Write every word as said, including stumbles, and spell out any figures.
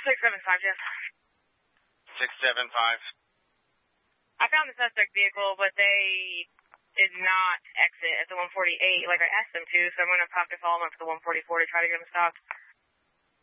six seven five, Jeff. six seven five. I found the suspect vehicle, but they did not exit at the one forty-eight like I asked them to, so I'm going to have to follow them up to the one forty-four to try to get them stopped.